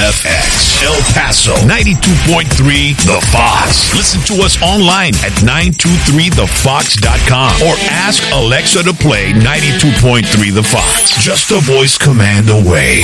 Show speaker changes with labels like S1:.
S1: FX. El Paso, 92.3 The Fox. Listen to us online at 923thefox.com or ask Alexa to play 92.3 The Fox. Just a voice command away.